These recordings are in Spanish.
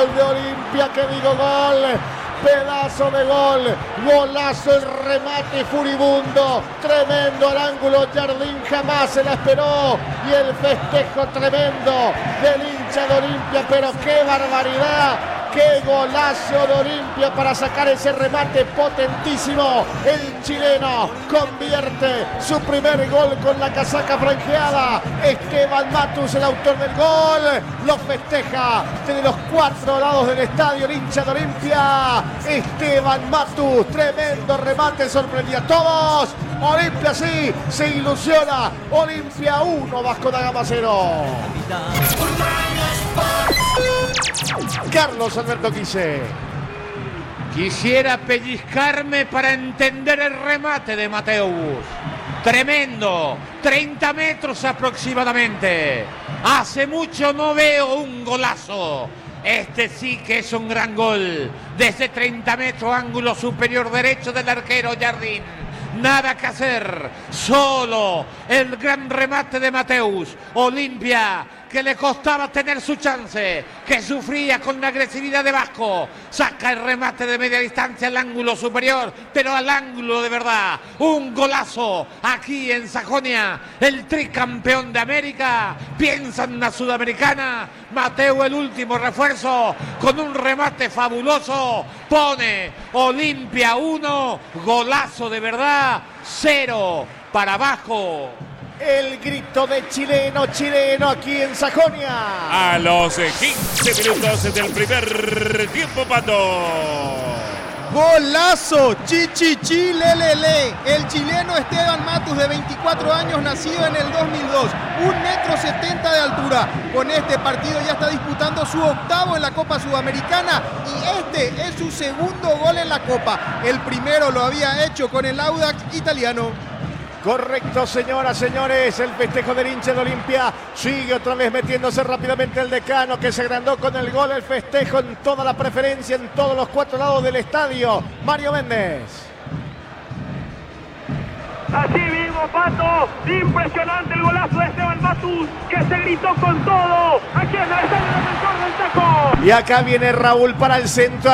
de Olimpia, que digo gol, pedazo de gol, golazo, el remate furibundo, tremendo al ángulo, Jardín jamás se la esperó, y el festejo tremendo del hincha de Olimpia, pero qué barbaridad. ¡Qué golazo de Olimpia para sacar ese remate potentísimo! El chileno convierte su primer gol con la casaca franjeada. Esteban Matus, el autor del gol, lo festeja desde los 4 lados del estadio el hincha de Olimpia. Esteban Matus, tremendo remate, sorprendió a todos. Olimpia sí, se ilusiona. Olimpia 1, Vasco da Gama 0. Carlos Alberto Quise. Quisiera pellizcarme para entender el remate de Mateus. Tremendo, 30 metros aproximadamente. Hace mucho no veo un golazo. Este sí que es un gran gol. Desde 30 metros, ángulo superior derecho del arquero Jardín. Nada que hacer, solo el gran remate de Mateus. Olimpia, que le costaba tener su chance, que sufría con la agresividad de Vasco, saca el remate de media distancia al ángulo superior, pero al ángulo de verdad. Un golazo aquí en Sajonia, el tricampeón de América, piensa en la Sudamericana. Mateus, el último refuerzo, con un remate fabuloso, pone Olimpia 1, golazo de verdad, 0 para abajo. El grito de chileno aquí en Sajonia. A los 15 minutos del primer tiempo, Pato. Golazo, chichichi, lelele. El chileno Esteban Matus, de 24 años, nacido en el 2002, 1,70 m de altura. Con este partido ya está disputando su octavo en la Copa Sudamericana y este es su segundo gol en la Copa. El primero lo había hecho con el Audax italiano. Correcto, señoras, señores, el festejo del hincha de Olimpia sigue otra vez metiéndose rápidamente el decano, que se agrandó con el gol, el festejo en toda la preferencia, en todos los 4 lados del estadio. Mario Méndez. Así mismo, Pato, impresionante el golazo de Esteban Matus, que se gritó con todo, aquí en el estadio Defensor del Chaco. Y acá viene Raúl para el centro,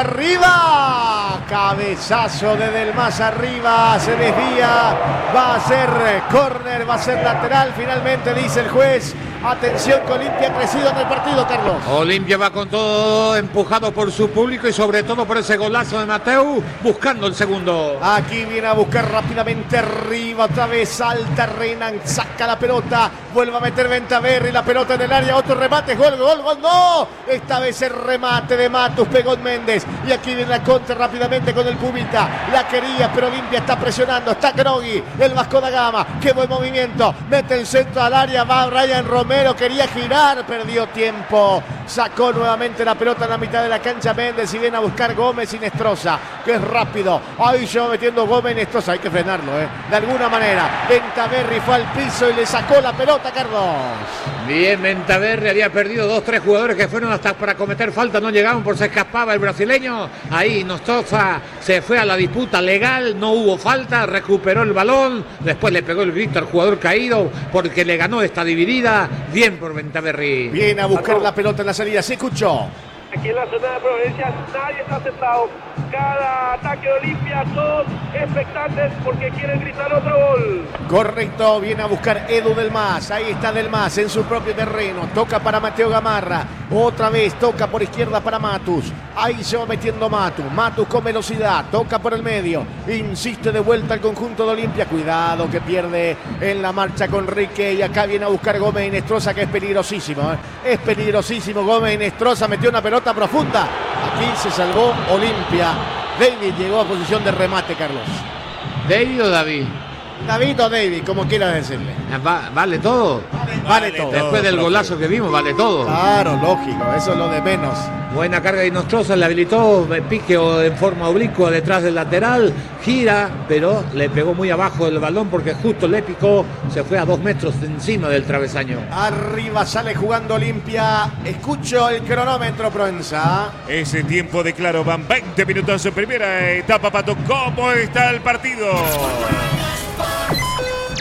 arriba, cabezazo desde el más arriba, se desvía, va a ser córner, va a ser lateral, finalmente dice el juez. Atención, que Olimpia ha crecido en el partido, Carlos. Olimpia va con todo, empujado por su público y sobre todo por ese golazo de Mateus, buscando el segundo. Aquí viene a buscar rápidamente arriba, otra vez salta Renan, saca la pelota, vuelve a meter Ventaverri, la pelota en el área, otro remate, gol, no. Esta vez el remate de Matus, pegó en Méndez, y aquí viene la contra rápidamente con el Pumita, la quería, pero Olimpia está presionando, está Kroghi, el Vasco da Gama, qué buen movimiento, mete el centro al área, va Brian Romero, quería girar, perdió tiempo, sacó nuevamente la pelota en la mitad de la cancha Méndez y viene a buscar Gómez y Nestroza, que es rápido, ahí se va metiendo Gómez y Nestroza, hay que frenarlo, de alguna manera. Ventaverri fue al piso y le sacó la pelota, Carlos. Bien, Ventaverri había perdido 2-3 jugadores que fueron hasta para cometer falta, no llegaban por se escapaba el brasileño, ahí Nestroza se fue a la disputa legal, no hubo falta, recuperó el balón, después le pegó el grito al jugador caído porque le ganó esta dividida. Bien por Ventaverri. Viene a buscar la pelota en la salida, se escuchó. Aquí en la zona de Providencia nadie está sentado. Cada ataque de Olimpia, todos expectantes porque quieren gritar otro gol. Correcto, viene a buscar Edu Del Mas. Ahí está Del Mas en su propio terreno. Toca para Mateo Gamarra. Otra vez toca por izquierda para Matus. Ahí se va metiendo Matus. Matus con velocidad. Toca por el medio. Insiste de vuelta al conjunto de Olimpia. Cuidado que pierde en la marcha con Rique. Y acá viene a buscar Gómez y Nestroza, que es peligrosísimo. Es peligrosísimo. Gómez y Nestroza metió una pelota profunda. Aquí se salvó Olimpia. David llegó a posición de remate, Carlos. ¿David o David? David o David, como quieras decirle. ¿Vale todo? Vale todo. Después del golazo que vimos, vale todo. Claro, lógico, eso es lo de menos. Buena carga de Nostroza, le habilitó pique en forma oblicua detrás del lateral, gira, pero le pegó muy abajo el balón porque justo le picó, se fue a 2 metros encima del travesaño. Arriba sale jugando Olimpia, escucho el cronómetro, Proenza. Ese tiempo de claro, van 20 minutos en primera etapa, Pato. ¿Cómo está el partido?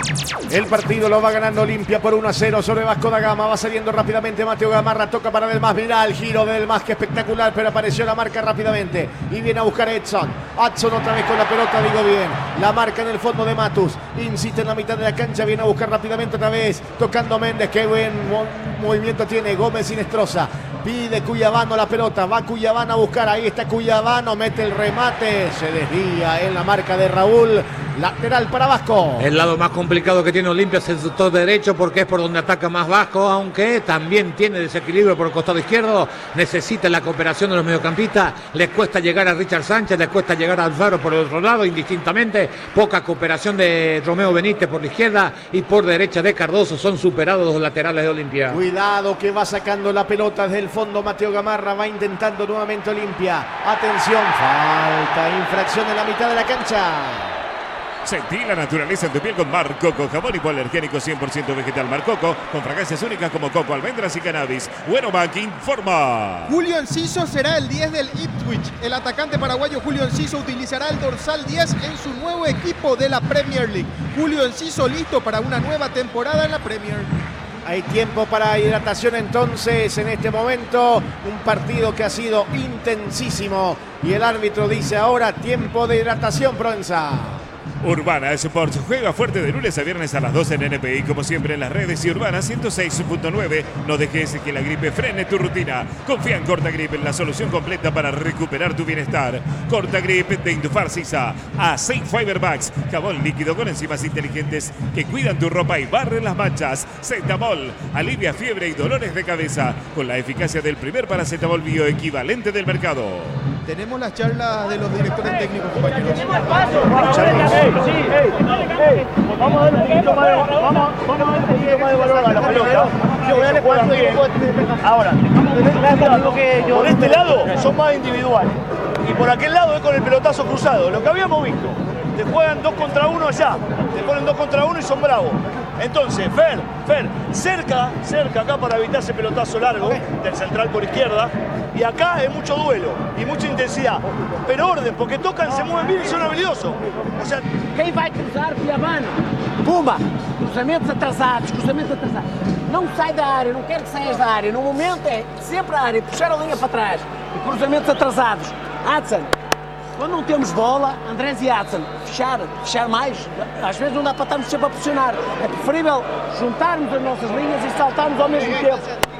El partido lo va ganando Olimpia por 1-0 sobre Vasco da Gama. Va saliendo rápidamente Mateo Gamarra. Toca para Delmas. Mirá el giro de Delmas, que espectacular, pero apareció la marca rápidamente. Y viene a buscar a Edson. Edson otra vez con la pelota, digo bien. La marca en el fondo de Matus. Incita en la mitad de la cancha. Viene a buscar rápidamente otra vez. Tocando Méndez. Qué buen movimiento tiene Gómez Sinestrosa. Pide Cuyabano la pelota. Va Cuyabano a buscar. Ahí está Cuyabano. Mete el remate. Se desvía en la marca de Raúl. Lateral para Vasco. El lado más complicado que tiene Olimpia es el sector derecho, porque es por donde ataca más Vasco, aunque también tiene desequilibrio por el costado izquierdo. Necesita la cooperación de los mediocampistas. Les cuesta llegar a Richard Sánchez, les cuesta llegar a Alfaro por el otro lado, indistintamente. Poca cooperación de Romeo Benítez por la izquierda y por derecha de Cardoso. Son superados los laterales de Olimpia. Cuidado que va sacando la pelota desde el fondo Mateo Gamarra. Va intentando nuevamente Olimpia. Atención, falta, infracción en la mitad de la cancha. Sentí la naturaleza en tu piel con Mar Coco, jabón hipoalergénico 100% vegetal Mar Coco, con fragancias únicas como coco, almendras y cannabis. Bueno, Bank informa. Julio Enciso será el 10 del Ipswich. El atacante paraguayo Julio Enciso utilizará el dorsal 10 en su nuevo equipo de la Premier League. Julio Enciso listo para una nueva temporada en la Premier League. Hay tiempo para hidratación entonces en este momento. Un partido que ha sido intensísimo. Y el árbitro dice ahora tiempo de hidratación, Proenza. Urbana Sports juega fuerte de lunes a viernes a las 12 en NPI, como siempre en las redes, y Urbana 106.9. No dejes que la gripe frene tu rutina. Confía en Cortagrip, en la solución completa para recuperar tu bienestar. Cortagrip de Indufar Sisa, a Safe Fiber Bags, jabón líquido con enzimas inteligentes que cuidan tu ropa y barren las manchas. Cetamol, alivia fiebre y dolores de cabeza con la eficacia del primer paracetamol bioequivalente del mercado. Tenemos las charlas de los directores técnicos, compañeros. Vamos a dar un poquito más de valor a la pelota. Ahora, por este lado son más individuales y por aquel lado es con el pelotazo cruzado, lo que habíamos visto. Te juegan 2 contra 1 allá, te ponen 2 contra 1 y son bravos. Entonces, Fer, cerca acá para evitar ese pelotazo largo del central por izquierda. Y acá es mucho duelo y mucha intensidad. Pero orden, porque tocan, se mueven bien y son habilidosos. O sea, quem vai cruzar, Cuyabano? Pumba! Cruzamentos atrasados. Não sai da área, não quero que saias da área. No momento é sempre a área, puxar a linha para trás. E cruzamentos atrasados. Adson, quando não temos bola, Andrés e Adson, fechar mais. Às vezes não dá para estarmos sempre a pressionar. É preferível juntarmos as nossas linhas e saltarmos ao mesmo tempo.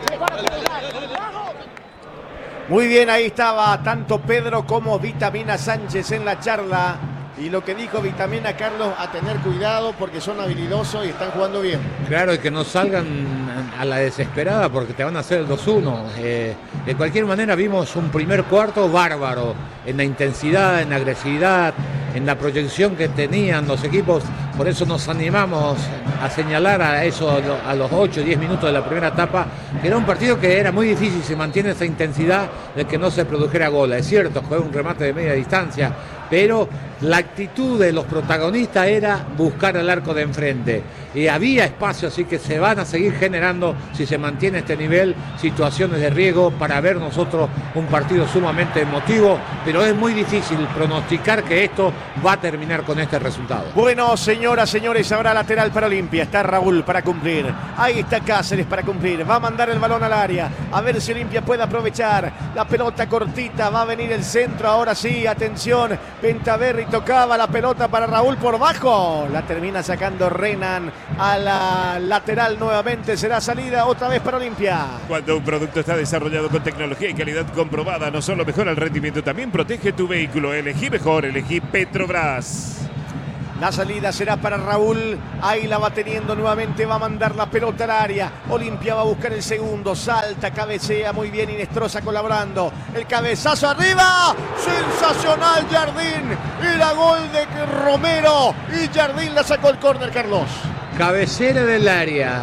Muy bien, ahí estaba tanto Pedro como Vitamina Sánchez en la charla. Y lo que dijo Vitamina, Carlos, a tener cuidado porque son habilidosos y están jugando bien. Claro, y que no salgan a la desesperada porque te van a hacer el 2-1. De cualquier manera vimos un primer cuarto bárbaro en la intensidad, en la agresividad, en la proyección que tenían los equipos. Por eso nos animamos a señalar a eso a los 8 o 10 minutos de la primera etapa, que era un partido que era muy difícil, se mantiene esa intensidad de que no se produjera gol. Es cierto, fue un remate de media distancia, pero la actitud de los protagonistas era buscar el arco de enfrente. Y había espacio, así que se van a seguir generando, si se mantiene este nivel, situaciones de riesgo para ver nosotros un partido sumamente emotivo, pero es muy difícil pronosticar que esto va a terminar con este resultado. Bueno, señoras, señores, habrá lateral para Olimpia. Está Raúl para cumplir. Ahí está Cáceres para cumplir. Va a mandar el balón al área. A ver si Olimpia puede aprovechar. La pelota cortita. Va a venir el centro. Ahora sí, atención. Pentaverri tocaba la pelota para Raúl por bajo. La termina sacando Renan a la lateral nuevamente. Será salida otra vez para Olimpia. Cuando un producto está desarrollado con tecnología y calidad comprobada, no solo mejora el rendimiento, también protege tu vehículo. Elegí mejor, elegí Petrobras. La salida será para Raúl. Ahí la va teniendo nuevamente. Va a mandar la pelota al área. Olimpia va a buscar el segundo. Salta, cabecea muy bien. Inestrosa colaborando. El cabezazo arriba. Sensacional Jardín. Era gol de Romero. Y Jardín la sacó el córner, Carlos. Cabecera del área.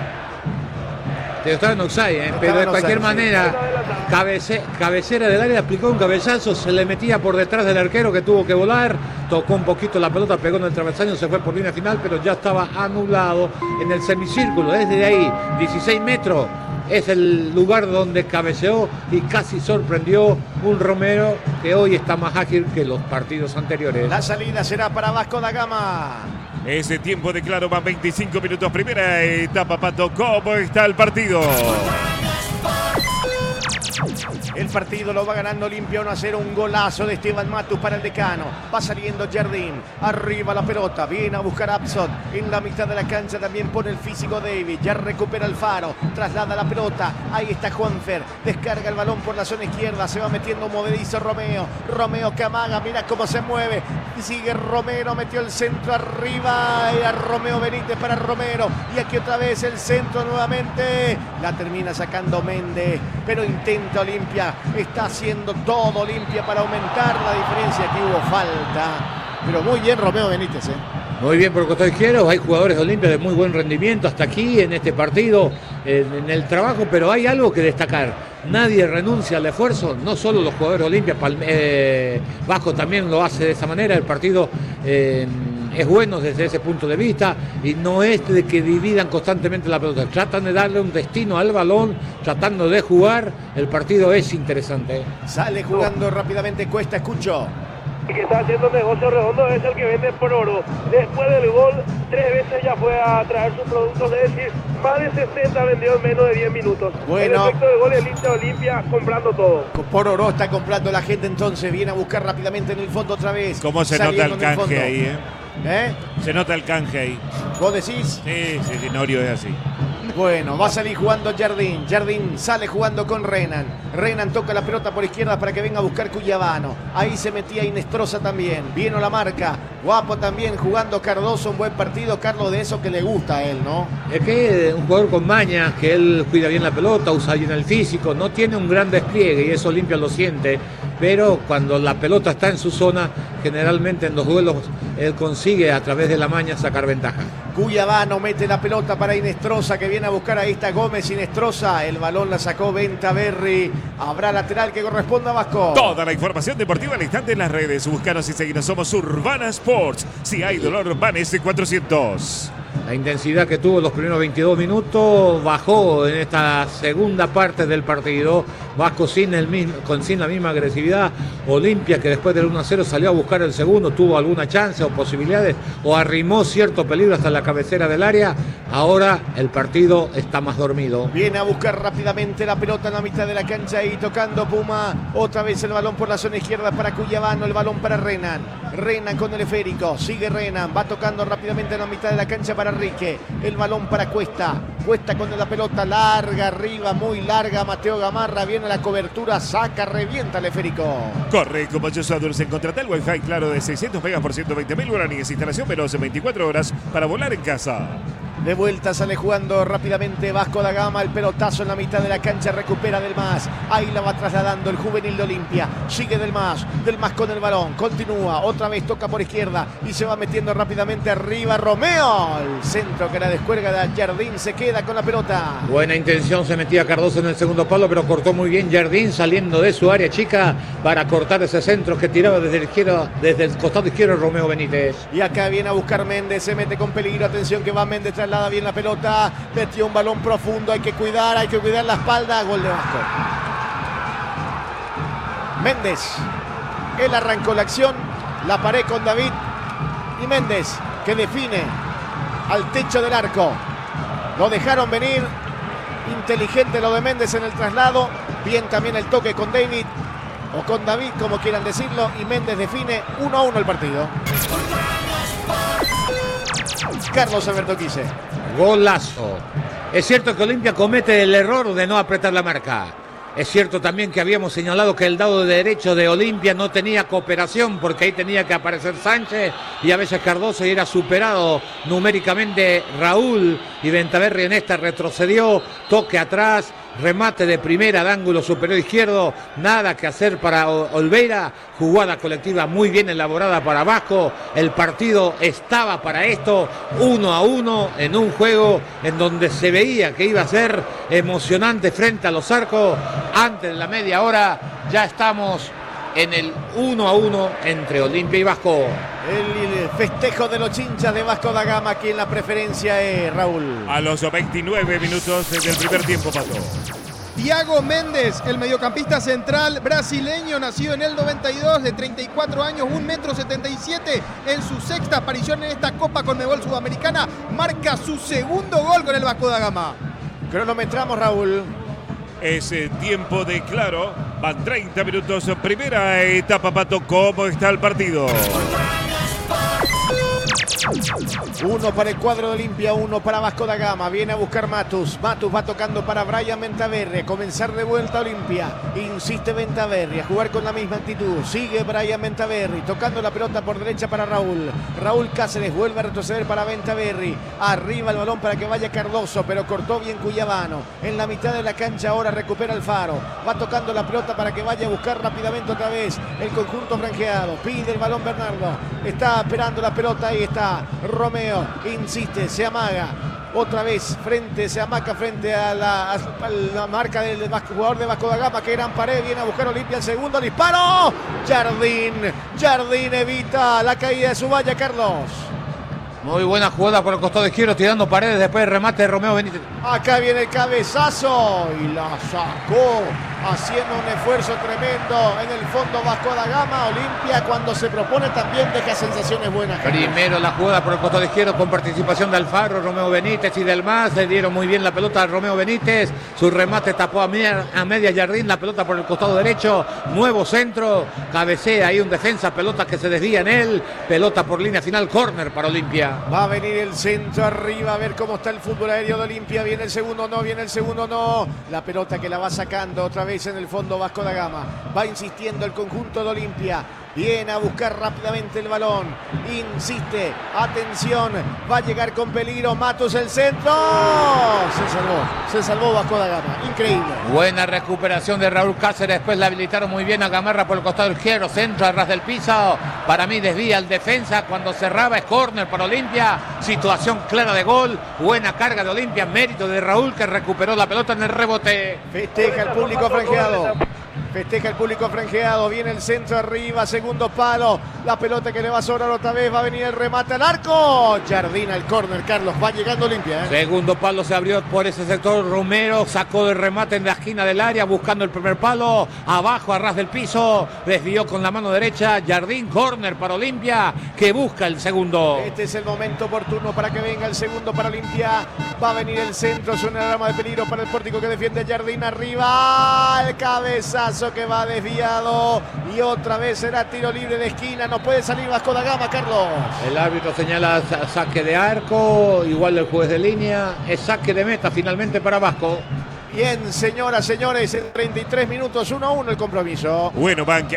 Estaba en offside, pero de cualquier manera, cabecera del área, aplicó un cabezazo, se le metía por detrás del arquero que tuvo que volar, tocó un poquito la pelota, pegó en el travesaño, se fue por línea final, pero ya estaba anulado en el semicírculo. Desde ahí, 16 metros, es el lugar donde cabeceó y casi sorprendió un Romero que hoy está más ágil que los partidos anteriores. La salida será para Vasco da Gama. Ese tiempo de claro van 25 minutos. Primera etapa, Pato. ¿Cómo está el partido? El partido lo va ganando Olimpia 1-0, un golazo de Esteban Matus para el Decano. Va saliendo Jardín, arriba la pelota, viene a buscar Abson. En la mitad de la cancha también pone el físico David, ya recupera el Faro, traslada la pelota, ahí está Juanfer, descarga el balón por la zona izquierda, se va metiendo movedizo Romeo. Romeo que amaga, mira cómo se mueve, sigue Romero, metió el centro arriba, era Romeo Benítez para Romero. Y aquí otra vez el centro nuevamente, la termina sacando Méndez, pero intenta Olimpia. Está haciendo todo Olimpia para aumentar la diferencia. Aquí hubo falta, pero muy bien Romeo Benítez, Muy bien por el costado izquierdo. Hay jugadores de Olimpia de muy buen rendimiento hasta aquí en este partido, en el trabajo, pero hay algo que destacar. Nadie renuncia al esfuerzo, no solo los jugadores de Olimpia, Vasco también lo hace de esa manera. El partido es bueno desde ese punto de vista y no es de que dividan constantemente la pelota. Tratan de darle un destino al balón, tratando de jugar. El partido es interesante. Sale jugando rápidamente Cuesta, escucho. El que está haciendo negocio redondo es el que vende por oro. Después del gol, 3 veces ya fue a traer sus productos, es decir, más de 60 vendió en menos de 10 minutos. Bueno. El efecto de gol es hincha Olimpia comprando todo. Por oro está comprando la gente, entonces viene a buscar rápidamente en el fondo otra vez. ¿Cómo se nota el canje ahí, Se nota el canje ahí. ¿Vos decís? Sí, Norio es así. Bueno, va a salir jugando Jardín. Jardín sale jugando con Renan. Renan toca la pelota por izquierda para que venga a buscar Cuyabano. Ahí se metía Inestrosa también. Vino la marca. Guapo también jugando Cardoso. Un buen partido, Carlos, de eso que le gusta a él, ¿no? Es que un jugador con mañas, que él cuida bien la pelota, usa bien el físico, no tiene un gran despliegue y eso Olimpia lo siente. Pero cuando la pelota está en su zona, generalmente en los duelos él consigue a través de la maña sacar ventaja. Cuyabano mete la pelota para Inestrosa, que viene a buscar, ahí está Gómez. Inestrosa, el balón la sacó Ventaverri. Habrá lateral que corresponda a Vasco. Toda la información deportiva al instante en las redes. Búscanos y seguinos, somos Urbana Sports. Si hay dolor, Vanessa 400. La intensidad que tuvo los primeros 22 minutos bajó en esta segunda parte del partido. Vasco sin la misma agresividad. Olimpia, que después del 1-0 salió a buscar el segundo, tuvo alguna chance o posibilidades o arrimó cierto peligro hasta la cabecera del área. Ahora el partido está más dormido. Viene a buscar rápidamente la pelota en la mitad de la cancha y tocando Puma. Otra vez el balón por la zona izquierda para Cuyabano, el balón para Renan. Renan con el esférico, sigue Renan, va tocando rápidamente en la mitad de la cancha para Rique. El balón para Cuesta. Cuesta con la pelota larga arriba, muy larga. Mateo Gamarra viene a la cobertura, saca, revienta el esférico. Corre como yo soy Dulce. Contrata el Wi-Fi claro de 600 megas por 120.000 guaraníes. Instalación veloz en 24 horas para volar en casa. De vuelta sale jugando rápidamente Vasco da Gama, el pelotazo en la mitad de la cancha, recupera Del Mas, ahí la va trasladando el juvenil de Olimpia, sigue Del Mas con el balón, continúa, otra vez toca por izquierda y se va metiendo rápidamente arriba Romeo, el centro que la descuelga de Jardín, se queda con la pelota. Buena intención, se metía Cardoso en el segundo palo, pero cortó muy bien Jardín saliendo de su área chica para cortar ese centro que tiraba desde el costado izquierdo Romeo Benítez. Y acá viene a buscar Méndez, se mete con peligro, atención que va Méndez, traslada bien la pelota, metió un balón profundo, hay que cuidar la espalda, gol de Vasco. Méndez, él arrancó la acción, la pared con David y Méndez que define al techo del arco. Lo dejaron venir, inteligente lo de Méndez en el traslado, bien también el toque con David o con David, como quieran decirlo, y Méndez define 1-1 el partido. Carlos Alberto Quise. Golazo. Es cierto que Olimpia comete el error de no apretar la marca. Es cierto también que habíamos señalado que el lado derecho de Olimpia no tenía cooperación porque ahí tenía que aparecer Sánchez y a veces Cardoso y era superado numéricamente Raúl y Ventaverri en esta retrocedió, toque atrás, remate de primera de ángulo superior izquierdo, nada que hacer para Olveira, jugada colectiva muy bien elaborada para Vasco, el partido estaba para esto, 1-1 en un juego en donde se veía que iba a ser emocionante frente a los arcos. Antes de la media hora ya estamos en el 1-1 entre Olimpia y Vasco. El festejo de los hinchas de Vasco da Gama, aquí en la preferencia es Raúl. A los 29 minutos del primer tiempo, Pato. Thiago Méndez, el mediocampista central brasileño, nacido en el 92, de 34 años, 1,77 m, en su sexta aparición en esta Copa Conmebol Sudamericana, marca su segundo gol con el Vasco da Gama. Cronometramos, Raúl. Es tiempo de claro. Van 30 minutos. Primera etapa, Pato. ¿Cómo está el partido? 1 para el cuadro de Olimpia, 1 para Vasco da Gama. Viene a buscar Matus. Matus va tocando para Brian Ventaverri. A comenzar de vuelta Olimpia. Insiste Ventaverri a jugar con la misma actitud. Sigue Brian Ventaverri tocando la pelota por derecha para Raúl. Raúl Cáceres vuelve a retroceder para Ventaverri. Arriba el balón para que vaya Cardoso, pero cortó bien Cuyabano. En la mitad de la cancha ahora recupera Alfaro. Va tocando la pelota para que vaya a buscar rápidamente otra vez el conjunto franjeado. Pide el balón Bernardo. Está esperando la pelota. Ahí está Romeo, insiste, se amaga otra vez se amaca frente a la marca del jugador de Vasco da Gama. Que gran pared, viene a buscar Olimpia el segundo disparo. Jardín evita la caída de su valla, Carlos. Muy buena jugada por el costado izquierdo, tirando paredes, después el remate de Romeo Benítez. Acá viene el cabezazo y la sacó, haciendo un esfuerzo tremendo en el fondo Vasco da Gama. Olimpia, cuando se propone, también deja sensaciones buenas. Primero la jugada por el costado izquierdo con participación de Alfaro, Romeo Benítez y del MAS. Le dieron muy bien la pelota a Romeo Benítez. Su remate tapó a media Jardín, la pelota por el costado derecho. Nuevo centro, cabecea ahí un defensa, pelota que se desvía en él. Pelota por línea final, córner para Olimpia. Va a venir el centro arriba, a ver cómo está el fútbol aéreo de Olimpia. Viene el segundo, no. La pelota que la va sacando otra vez en el fondo Vasco da Gama. Va insistiendo el conjunto de Olimpia. Viene a buscar rápidamente el balón. Insiste. Atención. Va a llegar con peligro. Matus el centro. Se salvó Vasco da Gama. Increíble. Buena recuperación de Raúl Cáceres. Después la habilitaron muy bien a Gamarra por el costado izquierdo. Centro a ras del piso. Para mí desvía el defensa. Cuando cerraba es córner para Olimpia. Situación clara de gol. Buena carga de Olimpia. Mérito de Raúl, que recuperó la pelota en el rebote. Festeja el público franjeado. Viene el centro arriba, segundo palo. La pelota que le va a sobrar otra vez. Va a venir el remate al arco. Jardín al córner, Carlos. Va llegando Olimpia. Segundo palo se abrió por ese sector. Romero sacó el remate en la esquina del área, buscando el primer palo. Abajo, a ras del piso. Desvió con la mano derecha. Jardín, córner para Olimpia, que busca el segundo. Este es el momento oportuno para que venga el segundo para Olimpia. Va a venir el centro. Es una alarma de peligro para el pórtico que defiende Jardín arriba. El cabezazo que va desviado y otra vez será tiro libre de esquina. No puede salir Vasco da Gama, Carlos. El árbitro señala saque de arco, igual el juez de línea. Es saque de meta finalmente para Vasco. Bien, señoras, señores, en 33 minutos, 1-1 el compromiso. Bueno, Bank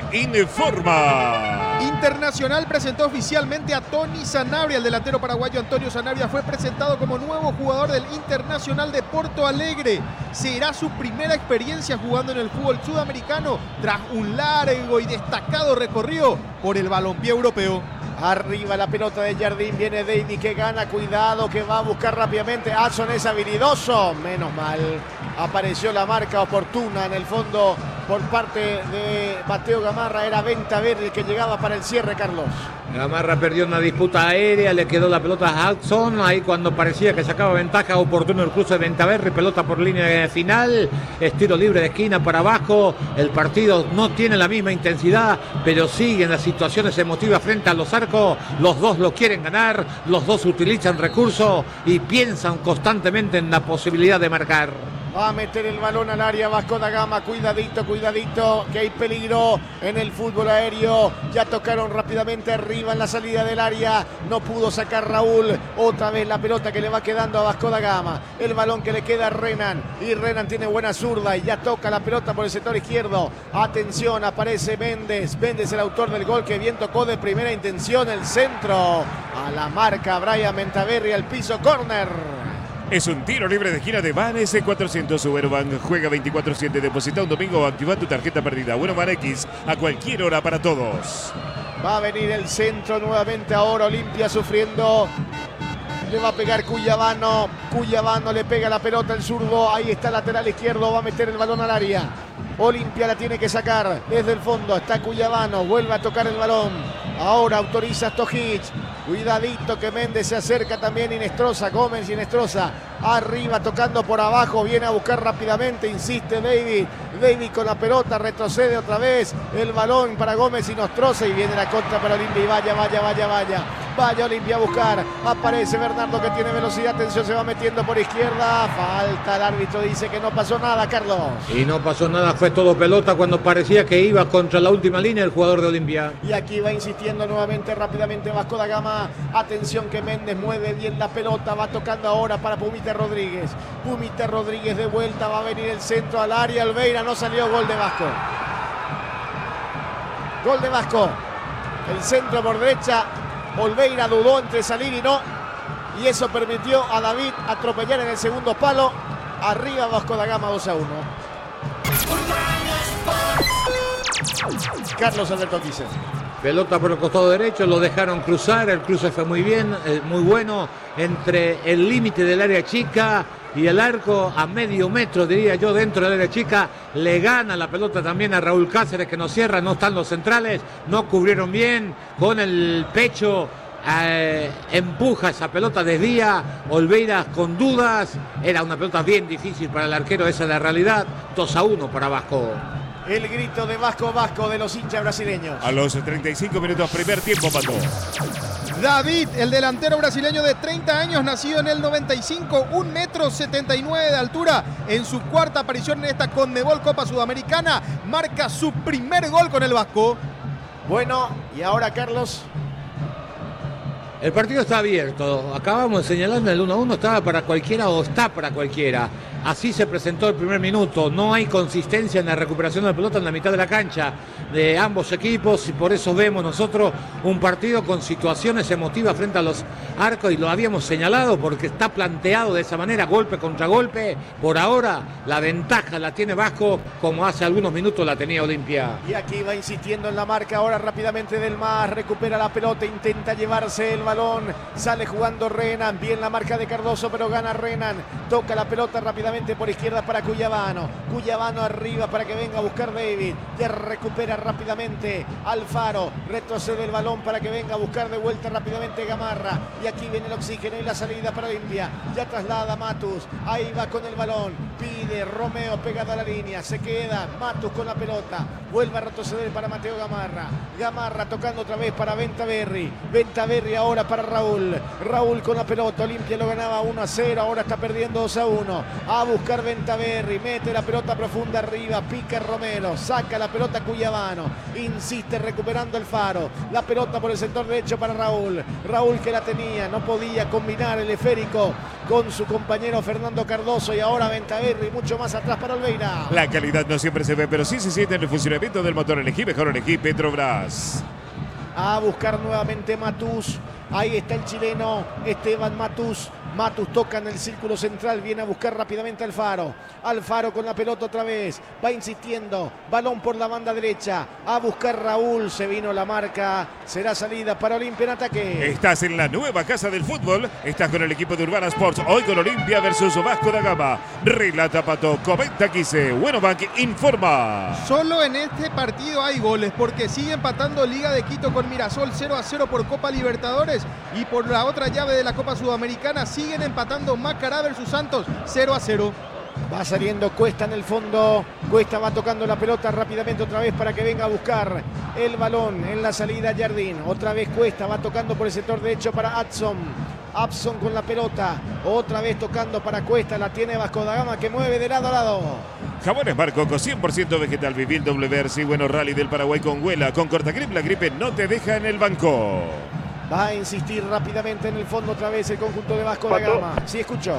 informa. Internacional presentó oficialmente a Tony Sanabria. El delantero paraguayo Antonio Sanabria fue presentado como nuevo jugador del Internacional de Porto Alegre. Será su primera experiencia jugando en el fútbol sudamericano tras un largo y destacado recorrido por el balompié europeo. Arriba la pelota de Jardín, viene David que gana, cuidado que va a buscar rápidamente. Adson es habilidoso, menos mal. Apareció la marca oportuna en el fondo por parte de Mateo Gamarra. Era Ventaverri el que llegaba para el cierre, Carlos. Gamarra perdió una disputa aérea, le quedó la pelota a Adson. Ahí cuando parecía que sacaba ventaja, oportuno el cruce de Ventaverri, pelota por línea final. Estiro libre de esquina para abajo. El partido no tiene la misma intensidad, pero siguen las situaciones emotivas frente a los arcos. Los dos lo quieren ganar, los dos utilizan recursos y piensan constantemente en la posibilidad de marcar. Va a meter el balón al área Vasco da Gama. Cuidadito, que hay peligro en el fútbol aéreo. Ya tocaron rápidamente arriba en la salida del área. No pudo sacar Raúl. Otra vez la pelota que le va quedando a Vasco da Gama. El balón que le queda a Renan. Y Renan tiene buena zurda y ya toca la pelota por el sector izquierdo. Atención, aparece Méndez. Méndez, el autor del gol, que bien tocó de primera intención el centro. A la marca Brian Ventaverri, al piso, córner. Es un tiro libre de esquina de Ban S400. Suburoban juega 24/7. Deposita un domingo o activa tu tarjeta perdida. Suburoban X a cualquier hora para todos. Va a venir el centro nuevamente ahora. Olimpia sufriendo. Le va a pegar Cuyabano. Cuyabano le pega la pelota el zurdo. Ahí está el lateral izquierdo. Va a meter el balón al área. Olimpia la tiene que sacar desde el fondo. Está Cuyabano. Vuelve a tocar el balón. Ahora autoriza Stojic. Cuidadito que Méndez se acerca también. Inestrosa, Gómez y Inestrosa. Arriba tocando por abajo, viene a buscar rápidamente, insiste David. David con la pelota, retrocede otra vez. El balón para Gómez y Nostroza y viene la contra para Olimpia. Y vaya Olimpia a buscar. Aparece Bernardo que tiene velocidad. Atención, se va metiendo por izquierda. Falta, el árbitro dice que no pasó nada, Carlos. Y no pasó nada, fue todo pelota cuando parecía que iba contra la última línea el jugador de Olimpia. Y aquí va insistiendo nuevamente rápidamente Vasco da Gama. Atención que Méndez mueve bien la pelota. Va tocando ahora para Pumita Rodríguez. Pumita Rodríguez de vuelta. Va a venir el centro al área. Olveira no salió. Gol de Vasco. Gol de Vasco. El centro por derecha. Olveira dudó entre salir y no. Y eso permitió a David atropellar en el segundo palo. Arriba Vasco da Gama 2-1. Carlos Alberto Quise. Pelota por el costado derecho, lo dejaron cruzar, el cruce fue muy bien, muy bueno, entre el límite del área chica y el arco a medio metro, diría yo, dentro del área chica. Le gana la pelota también a Raúl Cáceres, que no cierra, no están los centrales, no cubrieron bien, con el pecho empuja esa pelota, desvía. Olveira con dudas, era una pelota bien difícil para el arquero, esa es la realidad. 2-1 para Vasco. El grito de Vasco de los hinchas brasileños. A los 35 minutos, primer tiempo, Pato. David, el delantero brasileño de 30 años, nacido en el 95, 1,79 m de altura. En su cuarta aparición en esta Conmebol Copa Sudamericana, marca su primer gol con el Vasco. Bueno, y ahora Carlos. El partido está abierto, acabamos de señalar, el 1-1 estaba para cualquiera o está para cualquiera. Así se presentó el primer minuto, no hay consistencia en la recuperación de la pelota en la mitad de la cancha de ambos equipos y por eso vemos nosotros un partido con situaciones emotivas frente a los arcos y lo habíamos señalado porque está planteado de esa manera, golpe contra golpe. Por ahora la ventaja la tiene Vasco como hace algunos minutos la tenía Olimpia. Y aquí va insistiendo en la marca ahora rápidamente Del Mas, recupera la pelota, intenta llevarse el balón, sale jugando Renan, bien la marca de Cardoso pero gana Renan, toca la pelota rápidamente por izquierda para Cuyabano arriba para que venga a buscar David, ya recupera rápidamente Alfaro, retrocede el balón para que venga a buscar de vuelta rápidamente Gamarra y aquí viene el oxígeno y la salida para Olimpia, ya traslada Matus, ahí va con el balón, pide Romeo pegado a la línea, se queda Matus con la pelota, vuelve a retroceder para Mateo Gamarra tocando otra vez para Ventaverri ahora para Raúl con la pelota, Olimpia lo ganaba 1-0, ahora está perdiendo 2-1, a buscar Ventaverri, mete la pelota profunda arriba, pica Romero, saca la pelota Cuyabano, insiste recuperando el Faro, la pelota por el sector derecho para Raúl que la tenía, no podía combinar el esférico con su compañero Fernando Cardoso y ahora Ventaverri mucho más atrás para Olveira. La calidad no siempre se ve, pero sí se siente en el funcionamiento del motor. Elegí mejor, elegí Petrobras. A buscar nuevamente Matus, ahí está el chileno Esteban Matus toca en el círculo central, viene a buscar rápidamente Alfaro con la pelota otra vez, va insistiendo, balón por la banda derecha, a buscar Raúl, se vino la marca, será salida para Olimpia en ataque. Estás en la nueva casa del fútbol, estás con el equipo de Urbana Sports, hoy con Olimpia versus Vasco da Gama. Relata Pato, comenta Quise, Buenobank informa. Solo en este partido hay goles porque sigue empatando Liga de Quito con Mirasol 0-0 por Copa Libertadores y por la otra llave de la Copa Sudamericana siguen empatando Macará versus Santos 0-0. Va saliendo Cuesta en el fondo. Cuesta va tocando la pelota rápidamente otra vez para que venga a buscar el balón en la salida Jardín. Otra vez Cuesta va tocando por el sector derecho para Adson con la pelota. Otra vez tocando para Cuesta. La tiene Vasco da Gama que mueve de lado a lado. Jabones Barcoco, 100% vegetal, Vivil WRC, bueno Rally del Paraguay con Huela, con Cortagrip, la gripe no te deja en el banco. Va a insistir rápidamente en el fondo otra vez el conjunto de Vasco da Gama. Sí, escuchó.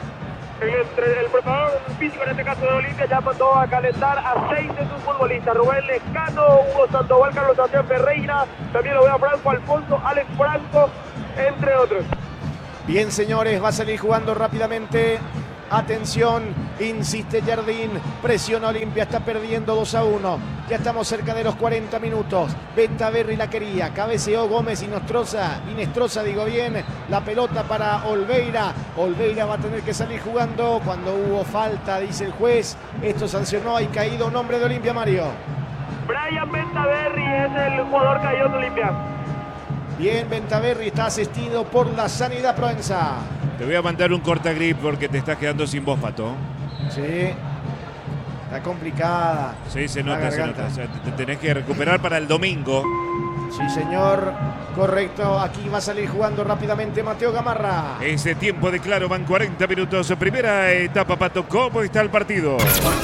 El preparador físico, en este caso de Olimpia, ya mandó a calentar a 6 de sus futbolistas: Rubén Lescano, Hugo Sandoval, Carlos Sebastián Ferreira, también lo veo a Franco Alfonso, Alex Franco, entre otros. Bien, señores, va a salir jugando rápidamente. Atención, insiste Jardín, presiona Olimpia, está perdiendo 2-1. Ya estamos cerca de los 40 minutos. Ventaverri la quería, cabeceó Gómez y Inestrosa, digo bien. La pelota para Olveira. Olveira va a tener que salir jugando cuando hubo falta, dice el juez. Esto sancionó y caído un hombre de Olimpia, Mario. Brian Ventaverri es el jugador caído de Olimpia. Bien, Ventaverri está asistido por la Sanidad Provenza. Te voy a mandar un cortagrip porque te estás quedando sin voz, Pato. Sí. Está complicada. Sí, se nota. O sea, te tenés que recuperar para el domingo. Sí, señor. Correcto. Aquí va a salir jugando rápidamente Mateo Gamarra. Ese tiempo de claro van 40 minutos. Primera etapa, Pato. ¿Cómo está el partido?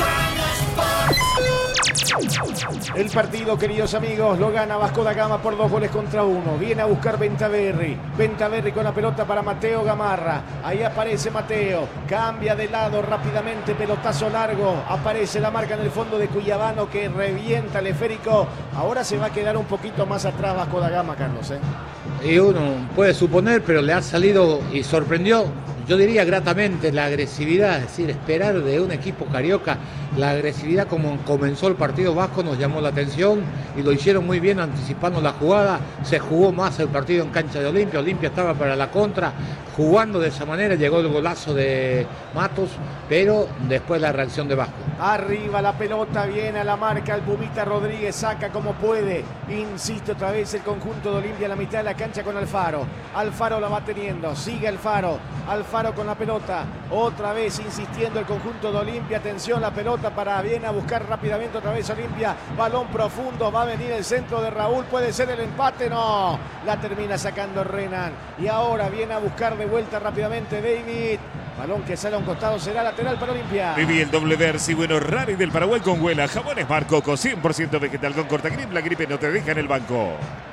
El partido, queridos amigos, lo gana Vasco da Gama por 2-1. Viene a buscar Bentaberri. Bentaberri con la pelota para Mateo Gamarra. Ahí aparece Mateo. Cambia de lado rápidamente. Pelotazo largo. Aparece la marca en el fondo de Cuyabano que revienta el esférico. Ahora se va a quedar un poquito más atrás Vasco da Gama, Carlos. Y uno puede suponer, pero le ha salido y sorprendió, yo diría gratamente, la agresividad, es decir, esperar de un equipo carioca, la agresividad como comenzó el partido vasco nos llamó la atención y lo hicieron muy bien anticipando la jugada, se jugó más el partido en cancha de Olimpia, Olimpia estaba para la contra, jugando de esa manera, llegó el golazo de Matos, pero después la reacción de Vasco. Arriba la pelota, viene a la marca el Pumita Rodríguez, saca como puede, insiste otra vez el conjunto de Olimpia a la mitad de la cancha con Alfaro. Alfaro la va teniendo, sigue Alfaro con la pelota, otra vez insistiendo el conjunto de Olimpia, atención la pelota viene a buscar rápidamente otra vez Olimpia, balón profundo, va a venir el centro de Raúl, puede ser el empate, no, la termina sacando Renan y ahora viene a buscar de vuelta rápidamente David. Balón que sale a un costado, será lateral para Olimpia. Viví el doble Versi, bueno, Rari del Paraguay con Huela, jabones Marcoco, 100% vegetal con cortagrip, la gripe no te deja en el banco.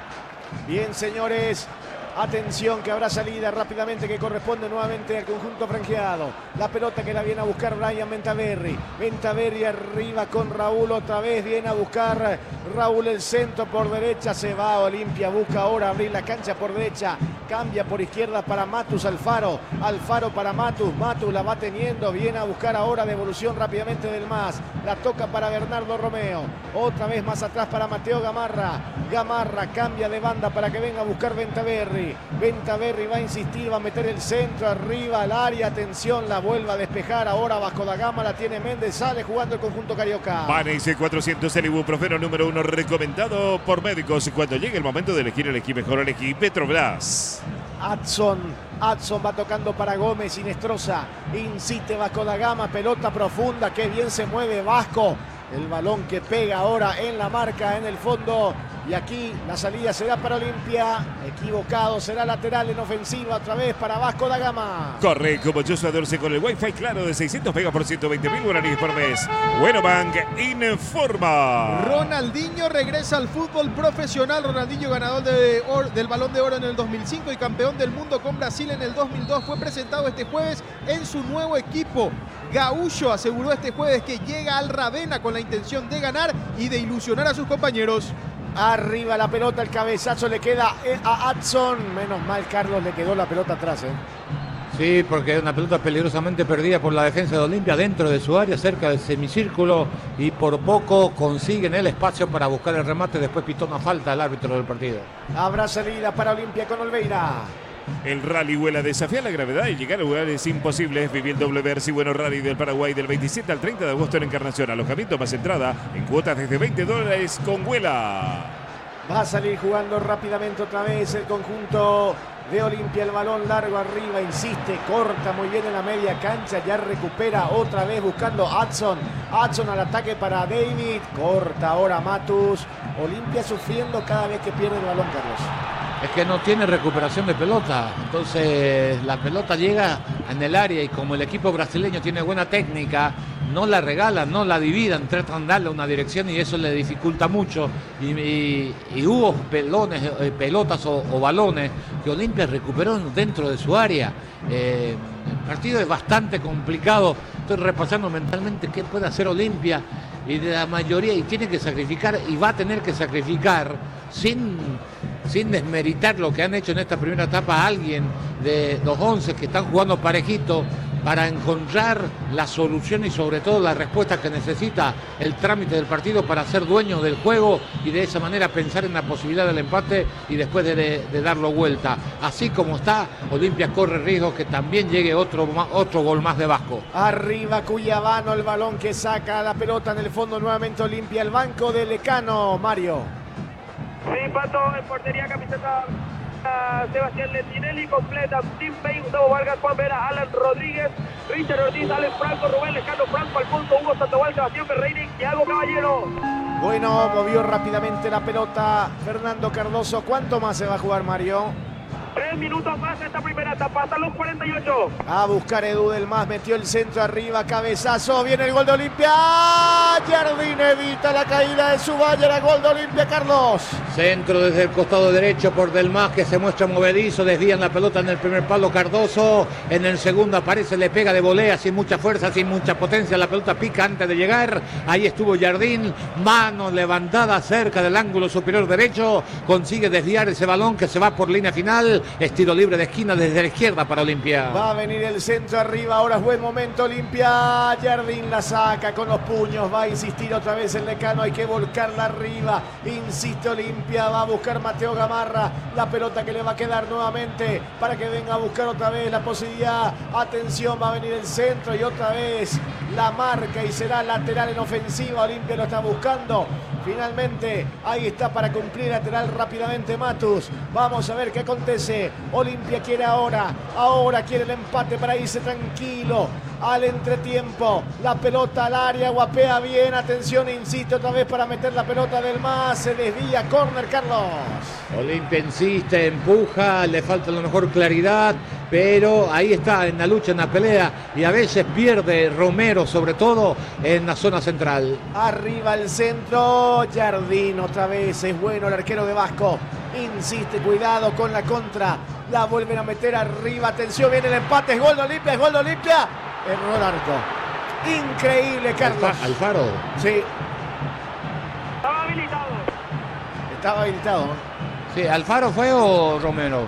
Bien, señores. Atención que habrá salida rápidamente que corresponde nuevamente al conjunto franjeado. La pelota que la viene a buscar Brian Bentaberri. Bentaberri arriba con Raúl otra vez. Viene a buscar Raúl el centro por derecha. Se va Olimpia. Busca ahora abrir la cancha por derecha. Cambia por izquierda para Matus Alfaro. Alfaro para Matus. Matus la va teniendo. Viene a buscar ahora devolución rápidamente del MAS. La toca para Bernardo Romeo. Otra vez más atrás para Mateo Gamarra. Gamarra cambia de banda para que venga a buscar Bentaberri. Bentaberri va a insistir, va a meter el centro arriba al área, atención, la vuelve a despejar ahora Vasco da Gama, la tiene Méndez, sale jugando el conjunto carioca. Vanese 400, el ibuprofeno número 1 recomendado por médicos. Cuando llegue el momento de elegir el equipo mejor, elegí Petrobras. Adson va tocando para Gómez, Sinestrosa, insiste Vasco da Gama, pelota profunda, que bien se mueve Vasco. El balón que pega ahora en la marca, en el fondo. Y aquí la salida será para Olimpia. Equivocado, será lateral en ofensiva otra vez para Vasco da Gama. Corre como Joshua Dorce con el Wi-Fi claro de 600 megas por 120.000 guaraníes por mes. Bueno Bank informa. Ronaldinho regresa al fútbol profesional. Ronaldinho, ganador del Balón de Oro en el 2005 y campeón del mundo con Brasil en el 2002. Fue presentado este jueves en su nuevo equipo. Gaúcho aseguró este jueves que llega al Ravenna con la intención de ganar y de ilusionar a sus compañeros. Arriba la pelota, el cabezazo le queda a Adson. Menos mal, Carlos, le quedó la pelota atrás. Sí, porque es una pelota peligrosamente perdida por la defensa de Olimpia dentro de su área, cerca del semicírculo, y por poco consiguen el espacio para buscar el remate. Después pitó una falta al árbitro del partido. Habrá salida para Olimpia con Olveira. El Rally Huela desafía la gravedad y llegar a lugares imposibles. Viví el doble Versi bueno Rally del Paraguay del 27 al 30 de agosto en Encarnación. Alojamiento más entrada en cuotas desde $20 con Huela. Va a salir jugando rápidamente otra vez el conjunto de Olimpia. El balón largo arriba, insiste, corta muy bien en la media cancha. Ya recupera otra vez buscando Adson. Adson al ataque para David. Corta ahora Matus. Olimpia sufriendo cada vez que pierde el balón, Carlos. Es que no tiene recuperación de pelota, entonces la pelota llega en el área y como el equipo brasileño tiene buena técnica, no la regalan, no la dividan, tratan de darle una dirección y eso le dificulta mucho. Y hubo pelotas o balones que Olimpia recuperó dentro de su área. El partido es bastante complicado, estoy repasando mentalmente qué puede hacer Olimpia y de la mayoría, y tiene que sacrificar y va a tener que sacrificar sin desmeritar lo que han hecho en esta primera etapa a alguien de los 11 que están jugando parejito para encontrar la solución y sobre todo la respuesta que necesita el trámite del partido para ser dueño del juego y de esa manera pensar en la posibilidad del empate y después de darlo vuelta. Así como está, Olimpia corre riesgo que también llegue otro gol más de Vasco. Arriba Cuyabano, el balón que saca la pelota en el fondo nuevamente Olimpia, el banco de Lecano, Mario. Sí, Pato, en portería camiseta Sebastián Lentinelli, completa Tim Payne, Gustavo Vargas, Juan Vera, Alan Rodríguez, Richard Ortiz, Alex Franco, Rubén Lejano, Franco Alfonso, Hugo Sandoval, Sebastián Ferreira y Thiago Caballero. Bueno, movió rápidamente la pelota Fernando Cardoso. ¿Cuánto más se va a jugar, Mario? 3 minutos más esta primera etapa, hasta los 48. A buscar Edu del Mas, metió el centro arriba, cabezazo, viene el gol de Olimpia. Jardín evita la caída de su Bayern, gol de Olimpia, Carlos. Centro desde el costado derecho por Del Mas, que se muestra movedizo, desvían la pelota en el primer palo Cardoso, en el segundo aparece, le pega de volea, sin mucha fuerza, sin mucha potencia, la pelota pica antes de llegar, ahí estuvo Jardín, mano levantada cerca del ángulo superior derecho, consigue desviar ese balón que se va por línea final, estilo libre de esquina desde la izquierda para Olimpia. Va a venir el centro arriba, ahora es buen momento Olimpia, Jardín la saca con los puños, va a insistir otra vez el decano, hay que volcarla arriba, insiste Olimpia, va a buscar Mateo Gamarra, la pelota que le va a quedar nuevamente para que venga a buscar otra vez la posibilidad, atención, va a venir el centro y otra vez la marca y será lateral en ofensiva, Olimpia lo está buscando, finalmente ahí está para cumplir lateral rápidamente Matus, vamos a ver qué acontece, Olimpia quiere ahora quiere el empate para irse tranquilo al entretiempo, la pelota al área, guapea bien, atención, insiste otra vez para meter la pelota del Mas, se desvía, córner, Carlos. Olimpia insiste, empuja, le falta a lo mejor claridad, pero ahí está en la lucha, en la pelea, y a veces pierde Romero, sobre todo en la zona central. Arriba el centro, Jardín otra vez, es bueno el arquero de Vasco, insiste, cuidado con la contra, la vuelven a meter arriba, atención, viene el empate, es gol de Olimpia, error arco. Increíble, Carlos. Alfaro. Sí. Estaba habilitado. Sí, ¿Alfaro fue o Romero?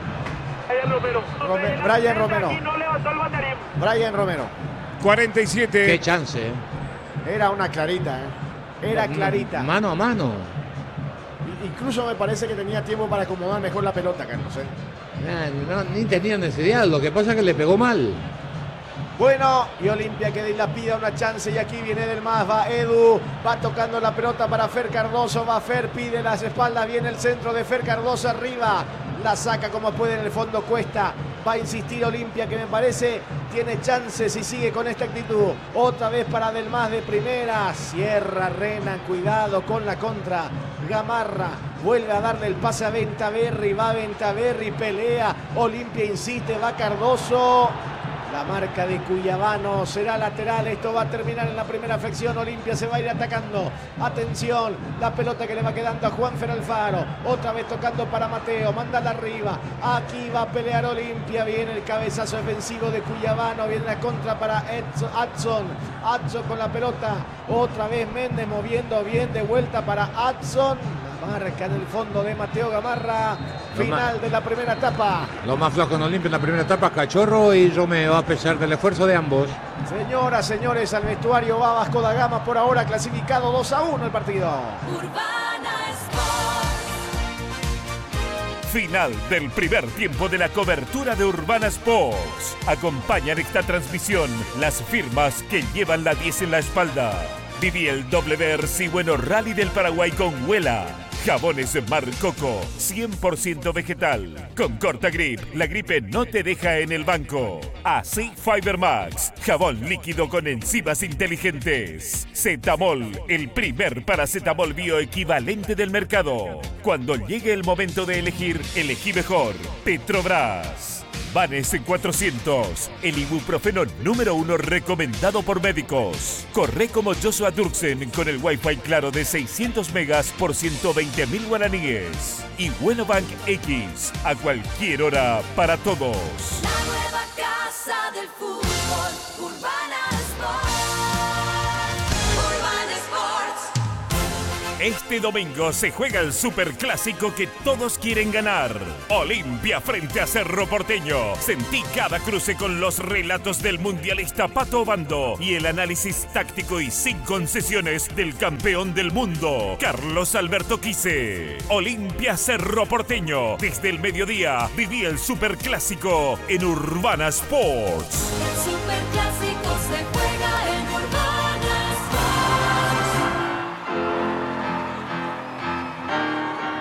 Brian Romero. No levantó el banderín. Brian Romero. 47. Qué chance. Era una clarita, Era clarita. Mano a mano. Incluso me parece que tenía tiempo para acomodar mejor la pelota, Carlos. Ni tenía necesidad, lo que pasa es que le pegó mal. Bueno, y Olimpia que dilapida una chance y aquí viene Del Mas, va Edu, va tocando la pelota para Fer Cardoso, va Fer, pide las espaldas, viene el centro de Fer Cardoso arriba, la saca como puede en el fondo Cuesta, va a insistir Olimpia que me parece tiene chances y sigue con esta actitud, otra vez para Del Mas de primera, cierra Renan, cuidado con la contra, Gamarra vuelve a darle el pase a Ventaverri, va Ventaverri, pelea, Olimpia insiste, va Cardoso. La marca de Cuyabano será lateral, esto va a terminar en la primera flexión, Olimpia se va a ir atacando, atención, la pelota que le va quedando a Juanfer Alfaro, otra vez tocando para Mateo, mándala arriba, aquí va a pelear Olimpia, viene el cabezazo defensivo de Cuyabano, viene la contra para Adson con la pelota, otra vez Méndez moviendo bien de vuelta para Adson. Marca en el fondo de Mateo Gamarra, final de la primera etapa. Lo más flojo en Olimpia en la primera etapa, Cachorro y Romeo, a pesar del esfuerzo de ambos. Señoras, señores, al vestuario va Vasco da Gama, por ahora clasificado 2-1 el partido. Urbana Sports. Final del primer tiempo de la cobertura de Urbana Sports. Acompañan esta transmisión las firmas que llevan la 10 en la espalda. Viví el WRC Bueno Rally del Paraguay con Huela. Jabones Mar Coco, 100% vegetal. Con Corta Grip, la gripe no te deja en el banco. Así Fiber Max, jabón líquido con enzimas inteligentes. Cetamol, el primer paracetamol bioequivalente del mercado. Cuando llegue el momento de elegir, elegí mejor. Petrobras. Vanes en 400, el ibuprofeno número 1 recomendado por médicos. Corre como Joshua Durksen con el Wi-Fi claro de 600 megas por 120.000 guaraníes. Y Buenobank X, a cualquier hora para todos. La nueva casa del fútbol, Urbana Sports. Urbana Sports. Este domingo se juega el superclásico que todos quieren ganar. Olimpia frente a Cerro Porteño. Sentí cada cruce con los relatos del mundialista Pato Obando y el análisis táctico y sin concesiones del campeón del mundo, Carlos Alberto Quise. Olimpia Cerro Porteño. Desde el mediodía viví el superclásico en Urbana Sports. El superclásico se juega en Urbana Sports.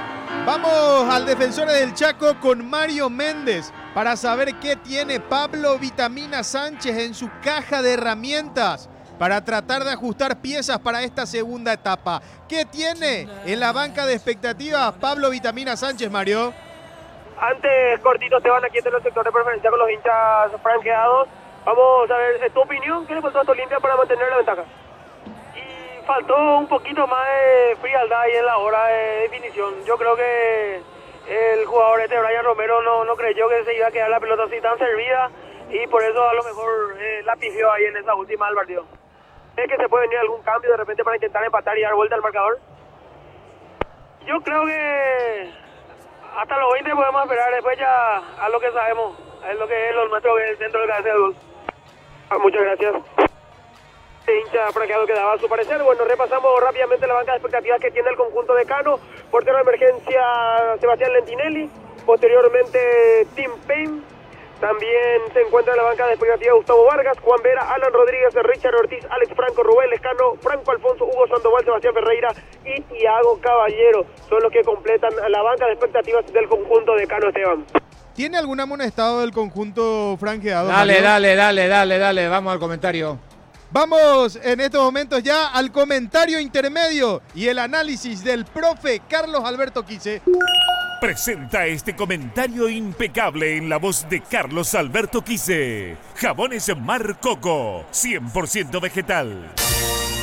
Vamos al Defensores del Chaco con Mario Méndez para saber qué tiene Pablo Vitamina Sánchez en su caja de herramientas para tratar de ajustar piezas para esta segunda etapa. ¿Qué tiene en la banca de expectativas Pablo Vitamina Sánchez, Mario? Antes, cortito, te van aquí en el sector de preferencia con los hinchas franqueados. Vamos a ver, tu opinión, ¿qué le faltó a Olimpia para mantener la ventaja? Y faltó un poquito más de frialdad ahí en la hora de definición. Yo creo que el jugador Brian Romero no creyó que se iba a quedar la pelota así tan servida y por eso a lo mejor la pifió ahí en esa última del partido. ¿Crees que se puede venir algún cambio de repente para intentar empatar y dar vuelta al marcador? Yo creo que hasta los 20 podemos esperar, después ya a lo que sabemos, es lo que es lo nuestro, que es el centro del cabeza de gol. Muchas gracias. Hincha franqueado que daba su parecer. Bueno, repasamos rápidamente la banca de expectativas que tiene el conjunto de Cano. Portero de emergencia Sebastián Lentinelli. Posteriormente Tim Payne. También se encuentra en la banca de expectativas Gustavo Vargas, Juan Vera, Alan Rodríguez, Richard Ortiz, Alex Franco, Rubén Lescano, Franco Alfonso, Hugo Sandoval, Sebastián Ferreira y Thiago Caballero. Son los que completan la banca de expectativas del conjunto de Cano, Esteban. ¿Tiene algún amonestado del conjunto franqueado? Dale, vamos al comentario. Vamos en estos momentos ya al comentario intermedio y el análisis del profe Carlos Alberto Quise. Presenta este comentario impecable en la voz de Carlos Alberto Quise. Jabones Mar Coco, 100% vegetal.